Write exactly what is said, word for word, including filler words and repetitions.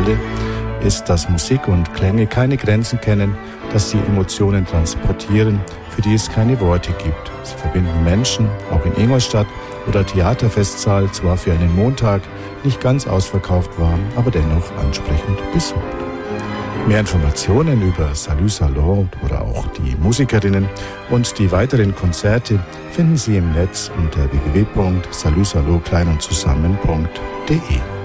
alle ist, dass Musik und Klänge keine Grenzen kennen, dass sie Emotionen transportieren, für die es keine Worte gibt. Sie verbinden Menschen, auch in Ingolstadt, wo der Theaterfestsaal zwar für einen Montag nicht ganz ausverkauft war, aber dennoch ansprechend besucht. Mehr Informationen über Salut Salon oder auch die Musikerinnen und die weiteren Konzerte finden Sie im Netz unter w w w punkt salut salon klein und zusammen punkt d e.